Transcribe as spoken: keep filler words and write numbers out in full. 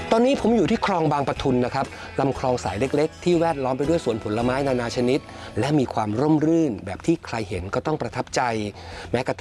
ตอนนี้ผมอยู่ที่คลองบางปะทุนนะครับลำคลองสายเล็กๆที่แวดล้อมไปด้วยสวนผลไม้นานาชนิดและมีความร่มรื่นแบบที่ใครเห็นก็ต้องประทับใจแม้กระทั่ง